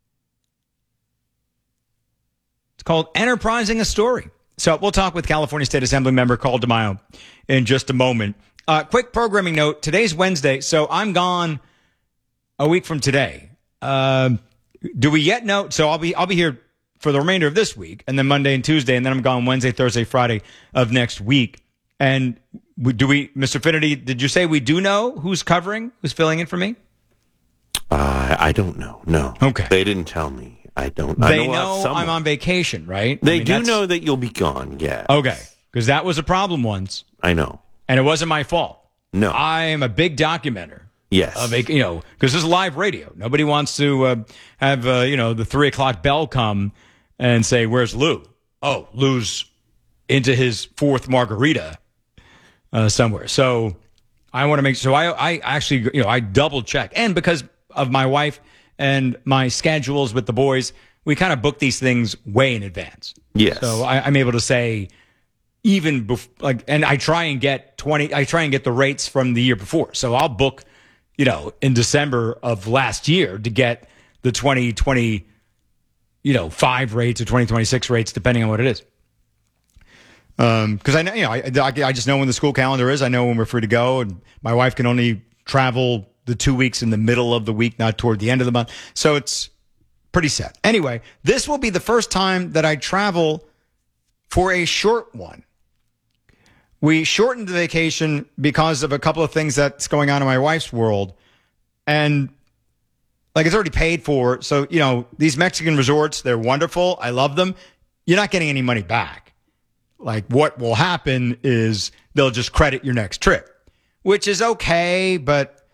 It's called enterprising a story. So we'll talk with California State Assembly member Carl DeMaio in just a moment. Quick programming note. Today's Wednesday, so I'm gone a week from today. Do we yet know? So I'll be here for the remainder of this week, and then Monday and Tuesday, and then I'm gone Wednesday, Thursday, Friday of next week. And Mr. Finnerty, did you say we do know who's filling in for me? I don't know. No. Okay. They didn't tell me. I don't. They know I'm on vacation, right? They do know that you'll be gone, yeah. Okay. Because that was a problem once. I know. And it wasn't my fault. No. I am a big documenter. Yes. Because this is live radio. Nobody wants to have, the 3 o'clock bell come and say, where's Lou? Oh, Lou's into his fourth margarita somewhere. So I want to make sure. So I actually, I double check. And because of my wife and my schedules with the boys, we kind of book these things way in advance. Yes. So I'm able to say even and I try and get the rates from the year before. So I'll book, in December of last year to get the 2020, 5 rates or 2026 rates, depending on what it is. Because I know, I just know when the school calendar is. I know when we're free to go, and my wife can only travel the 2 weeks in the middle of the week, not toward the end of the month. So it's pretty set. Anyway, this will be the first time that I travel for a short one. We shortened the vacation because of a couple of things that's going on in my wife's world. And it's already paid for. So, these Mexican resorts, they're wonderful. I love them. You're not getting any money back. What will happen is they'll just credit your next trip, which is okay. But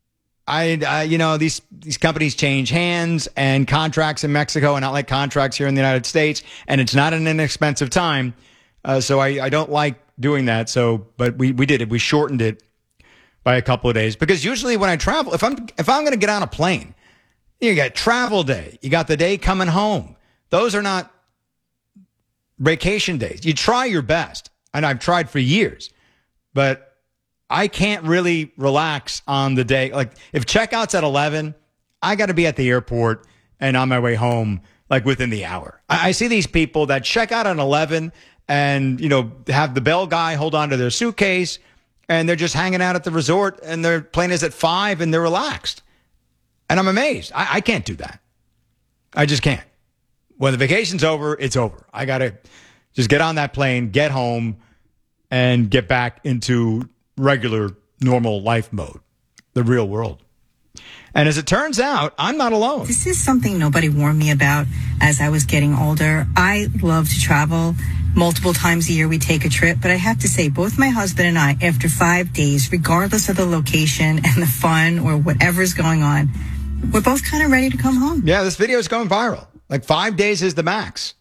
these companies change hands, and contracts in Mexico are not like contracts here in the United States. And it's not an inexpensive time. So I don't like doing that. So, but we did it. We shortened it by a couple of days, because usually when I travel, if I'm going to get on a plane, you got travel day, you got the day coming home. Those are not vacation days. You try your best, and I've tried for years, but I can't really relax on the day. If checkout's at 11, I got to be at the airport and on my way home within the hour. I see these people that check out at 11 and, have the bell guy hold on to their suitcase, and they're just hanging out at the resort, and their plane is at 5 and they're relaxed. And I'm amazed. I can't do that. I just can't. When the vacation's over, it's over. I got to just get on that plane, get home, and get back into regular, normal life mode, the real world. And as it turns out, I'm not alone. This is something nobody warned me about as I was getting older. I love to travel. Multiple times a year we take a trip, but I have to say both my husband and I, after 5 days, regardless of the location and the fun or whatever's going on, we're both kind of ready to come home. Yeah, this video is going viral. Like 5 days is the max.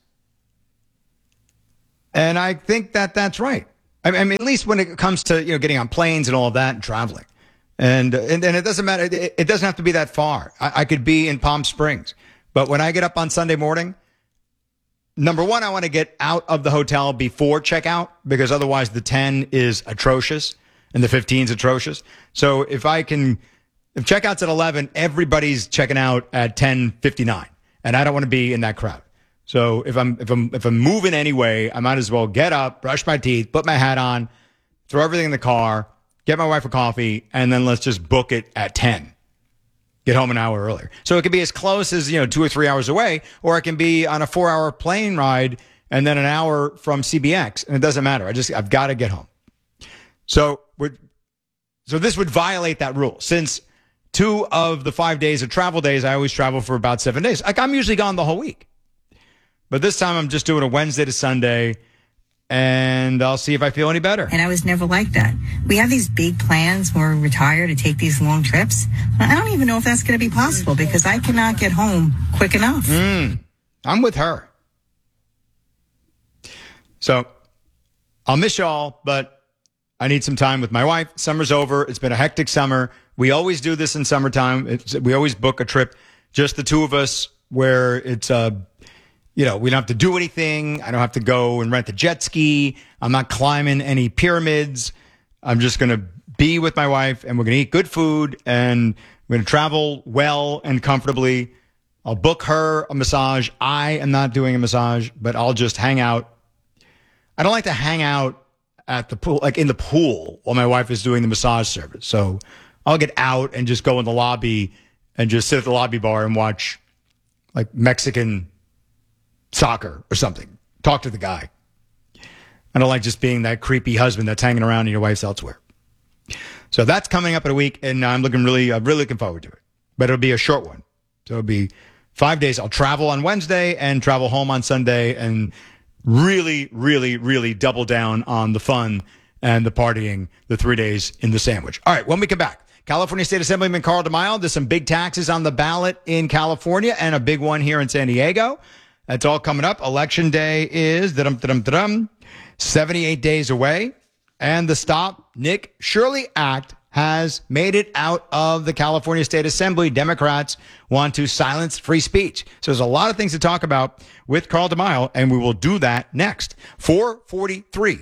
And I think that that's right. I mean, at least when it comes to, getting on planes and all of that and traveling. And it doesn't matter. It doesn't have to be that far. I could be in Palm Springs. But when I get up on Sunday morning, number one, I want to get out of the hotel before checkout because otherwise the 10 is atrocious and the 15 is atrocious. So if checkout's at 11, everybody's checking out at 10:59, and I don't want to be in that crowd. So if I'm moving anyway, I might as well get up, brush my teeth, put my hat on, throw everything in the car, get my wife a coffee, and then let's just book it at 10. Get home an hour earlier. So it could be as close as, 2 or 3 hours away, or it can be on a 4-hour plane ride and then an hour from CBX. And it doesn't matter. I've got to get home. So this would violate that rule. Since 2 of the 5 days of travel days, I always travel for about 7 days. Like I'm usually gone the whole week. But this time I'm just doing a Wednesday to Sunday, and I'll see if I feel any better. And I was never like that. We have these big plans when we're retired to take these long trips. I don't even know if that's going to be possible because I cannot get home quick enough. I'm with her. So I'll miss y'all, but I need some time with my wife. Summer's over. It's been a hectic summer. We always do this in summertime. We always book a trip, just the two of us, where it's we don't have to do anything. I don't have to go and rent a jet ski. I'm not climbing any pyramids. I'm just going to be with my wife, and we're going to eat good food, and we're going to travel well and comfortably. I'll book her a massage. I am not doing a massage, but I'll just hang out. I don't like to hang out at the pool, like in the pool, while my wife is doing the massage service. So I'll get out and just go in the lobby and just sit at the lobby bar and watch like Mexican soccer or something. Talk to the guy. I don't like just being that creepy husband that's hanging around and your wife's elsewhere. So that's coming up in a week, and I'm really looking forward to it. But it'll be a short one. So it'll be 5 days. I'll travel on Wednesday and travel home on Sunday and really double down on the fun and the partying the 3 days in the sandwich. All right, when we come back, California State Assemblyman Carl DeMaio, there's some big taxes on the ballot in California and a big one here in San Diego. That's all coming up. Election day is 78 days away. And the Stop Nick Shirley Act has made it out of the California State Assembly. Democrats want to silence free speech. So there's a lot of things to talk about with Carl DeMaio, and we will do that next. 4:43.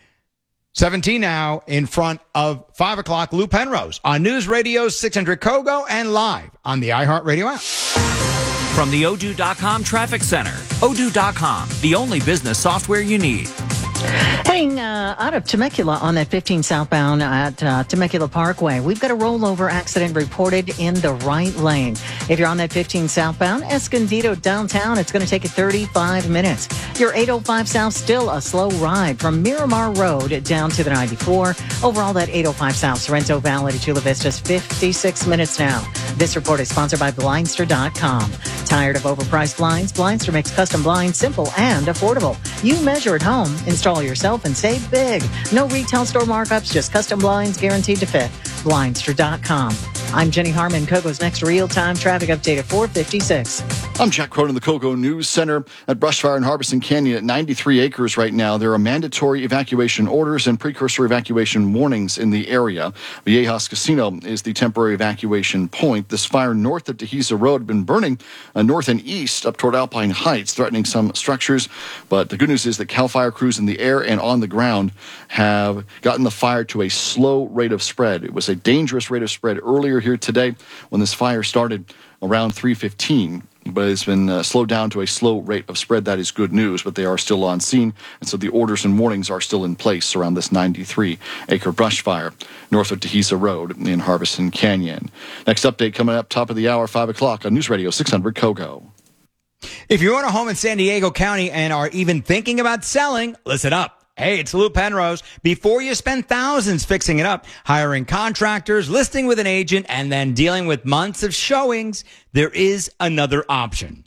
17 now in front of 5 o'clock. Lou Penrose on News Radio 600 Kogo and live on the iHeartRadio app. From the Odoo.com Traffic Center. Odoo.com, the only business software you need. Heading out of Temecula on that 15 southbound at Temecula Parkway. We've got a rollover accident reported in the right lane. If you're on that 15 southbound, Escondido downtown, it's going to take you 35 minutes. Your 805 south, still a slow ride from Miramar Road down to the 94. Overall, that 805 south, Sorrento Valley to Chula Vista is 56 minutes now. This report is sponsored by Blindster.com. Tired of overpriced blinds? Blindster makes custom blinds simple and affordable. You measure at home, install yourself, and save big. No retail store markups, just custom blinds guaranteed to fit. Blindster.com. I'm Jenny Harmon. Kogo's next real-time traffic update at 4:56. I'm Jack Cronin, the Kogo News Center. At brush fire in Harbison Canyon at 93 acres right now. There are mandatory evacuation orders and precursor evacuation warnings in the area. Viejas Casino is the temporary evacuation point. This fire north of Dehesa Road had been burning north and east up toward Alpine Heights, threatening some structures. But the good news is that CAL FIRE crews in the air and on the ground have gotten the fire to a slow rate of spread. It was a dangerous rate of spread earlier here today when this fire started around 3:15. But it's been slowed down to a slow rate of spread. That is good news, but they are still on scene. And so the orders and warnings are still in place around this 93-acre brush fire north of Dehesa Road in Harbison Canyon. Next update coming up top of the hour, 5 o'clock on News Radio 600 Kogo. If you own a home in San Diego County and are even thinking about selling, listen up. Hey, it's Lou Penrose. Before you spend thousands fixing it up, hiring contractors, listing with an agent, and then dealing with months of showings, there is another option.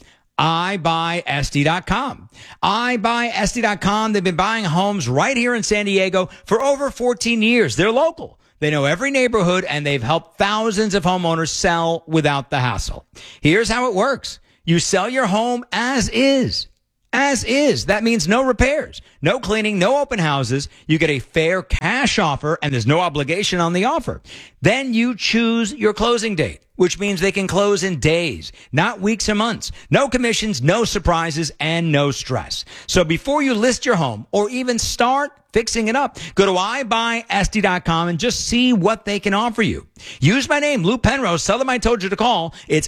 iBuySD.com. iBuySD.com. They've been buying homes right here in San Diego for over 14 years. They're local. They know every neighborhood, and they've helped thousands of homeowners sell without the hassle. Here's how it works. You sell your home as is. As is. That means no repairs, no cleaning, no open houses. You get a fair cash offer, and there's no obligation on the offer. Then you choose your closing date, which means they can close in days, not weeks or months. No commissions, no surprises, and no stress. So before you list your home or even start fixing it up, go to iBuySD.com and just see what they can offer you. Use my name, Lou Penrose. Tell them I told you to call. It's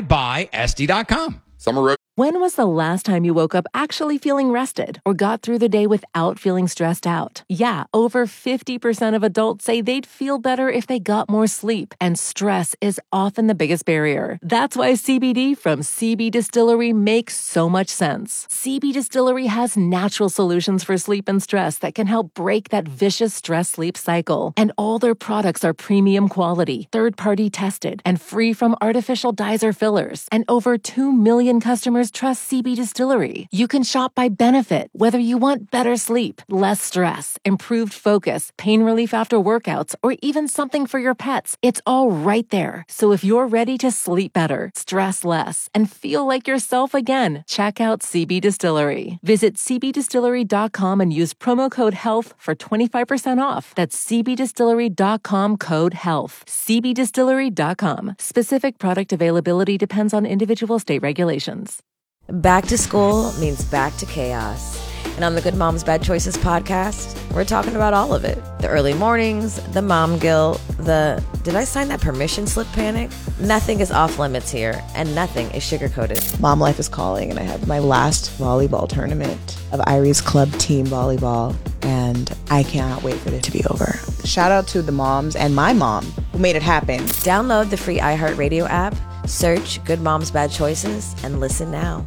iBuySD.com. When was the last time you woke up actually feeling rested or got through the day without feeling stressed out? Yeah, over 50% of adults say they'd feel better if they got more sleep, and stress is often the biggest barrier. That's why CBD from CB Distillery makes so much sense. CB Distillery has natural solutions for sleep and stress that can help break that vicious stress-sleep cycle. And all their products are premium quality, third-party tested, and free from artificial dyes or fillers. And over 2 million customers trust CB Distillery. You can shop by benefit, whether you want better sleep, less stress, improved focus, pain relief after workouts, or even something for your pets. It's all right there. So if you're ready to sleep better, stress less, and feel like yourself again, check out CB Distillery. Visit cbdistillery.com and use promo code HEALTH for 25% off. That's cbdistillery.com, code HEALTH. cbdistillery.com. Specific product availability depends on individual state regulations. Back to school means back to chaos. And on the Good Moms Bad Choices podcast, we're talking about all of it. The early mornings, the mom guilt, the did I sign that permission slip panic? Nothing is off limits here, and nothing is sugar-coated. Mom life is calling, and I have my last volleyball tournament of Iris Club Team Volleyball, and I cannot wait for it to be over. Shout out to the moms and my mom who made it happen. Download the free iHeartRadio app, search Good Moms Bad Choices, and listen now.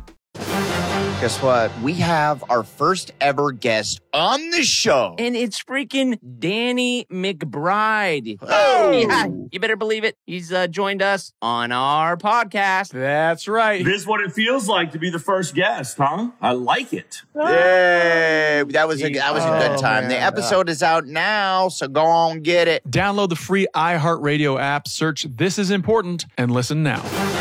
Guess what? We have our first ever guest on the show. And it's freaking Danny McBride. Oh! Yeah, you better believe it. He's joined us on our podcast. That's right. This is what it feels like to be the first guest, huh? I like it. Yay! That was a good time. Man. The episode is out now, so go on get it. Download the free iHeartRadio app, search This Is Important, and listen now.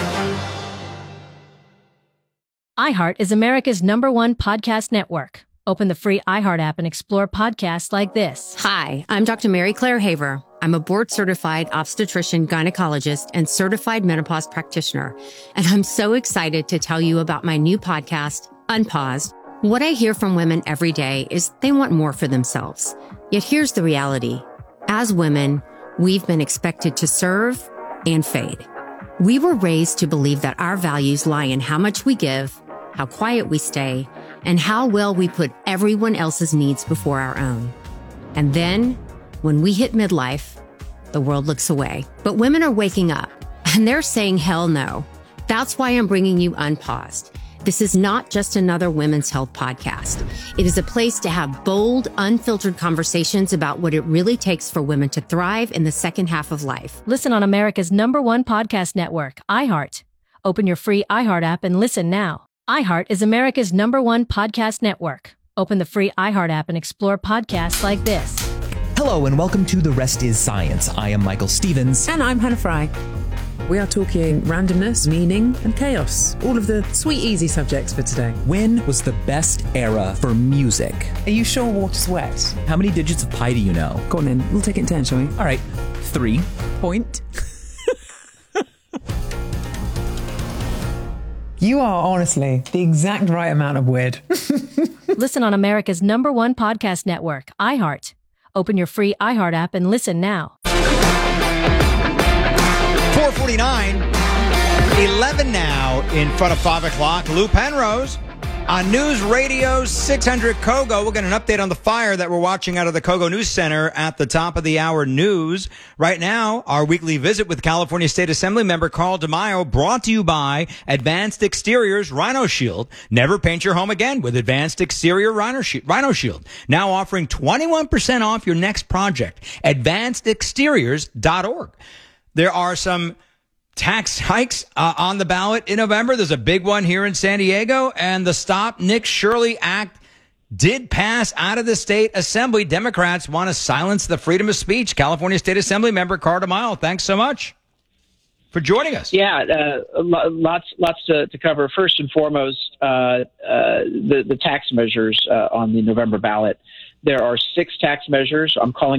iHeart is America's #1 podcast network. Open the free iHeart app and explore podcasts like this. Hi, I'm Dr. Mary Claire Haver. I'm a board-certified obstetrician, gynecologist, and certified menopause practitioner. And I'm so excited to tell you about my new podcast, Unpaused. What I hear from women every day is they want more for themselves. Yet here's the reality. As women, we've been expected to serve and fade. We were raised to believe that our values lie in how much we give, how quiet we stay, and how well we put everyone else's needs before our own. And then, when we hit midlife, the world looks away. But women are waking up, and they're saying hell no. That's why I'm bringing you Unpaused. This is not just another women's health podcast. It is a place to have bold, unfiltered conversations about what it really takes for women to thrive in the second half of life. Listen on America's #1 podcast network, iHeart. Open your free iHeart app and listen now. iHeart is America's #1 podcast network. Open the free iHeart app and explore podcasts like this. Hello and welcome to The Rest is Science. I am Michael Stevens. And I'm Hannah Fry. We are talking randomness, meaning, and chaos. All of the sweet, easy subjects for today. When was the best era for music? Are you sure water's wet? How many digits of pi do you know? Go on then. We'll take it in turn, shall we? All right. 3. Point. You are honestly the exact right amount of weird. Listen on America's #1 podcast network, iHeart. Open your free iHeart app and listen now. 4:49, 11 now in front of 5 o'clock. Lou Penrose On News Radio 600 Kogo, we'll get an update on the fire that we're watching out of the Kogo News Center at the top of the hour news. Right now, our weekly visit with California State Assembly member Carl DeMaio, brought to you by Advanced Exteriors Rhino Shield. Never paint your home again with Advanced Exterior Rhino Shield. Now offering 21% off your next project. AdvancedExteriors.org. There are some tax hikes on the ballot in November. There's a big one here in San Diego, and the Stop Nick Shirley Act did pass out of the state assembly. Democrats want to silence the freedom of speech. California State Assembly member Carl DeMaio, thanks so much for joining us. Yeah, lots to cover. First and foremost, the tax measures on the November ballot. There are 6 tax measures. I'm calling